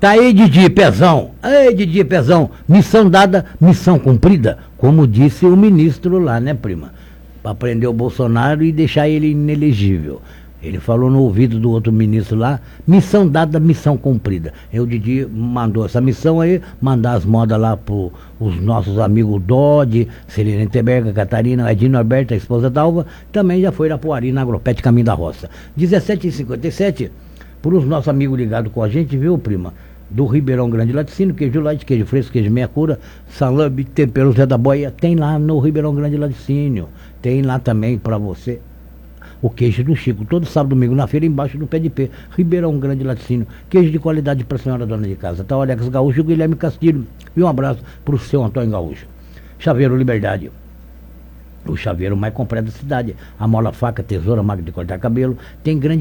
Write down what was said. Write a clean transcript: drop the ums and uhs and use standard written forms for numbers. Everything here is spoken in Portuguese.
Tá aí, Didi Pezão. Ei, Didi Pezão. Missão dada, missão cumprida. Como disse o ministro lá, né, prima? Para prender o Bolsonaro e deixar ele inelegível. Ele falou no ouvido do outro ministro lá, missão dada, missão cumprida. O Didi mandou essa missão aí, mandar as modas lá para os nossos amigos Dodge, Celina Enteberga, Catarina, Edino Alberto, a esposa d'Alva, também já foi lá para o Ari, na Agropete Caminho da Roça. 17h57, por os nossos amigos ligados com a gente, viu, prima? Do Ribeirão Grande Laticínio, queijo light, queijo fresco, queijo meia cura, salame, tempero Zé da Boia, tem lá no Ribeirão Grande Laticínio. Tem lá também para você o queijo do Chico, todo sábado e domingo na feira, embaixo do pé de pé. Ribeirão Grande Laticínio, queijo de qualidade para a senhora dona de casa. Tá o Alex Gaúcho e o Guilherme Castilho. E um abraço para o seu Antônio Gaúcho. Chaveiro Liberdade, o chaveiro mais completo da cidade. A mola, faca, tesoura, máquina de cortar cabelo. Tem grande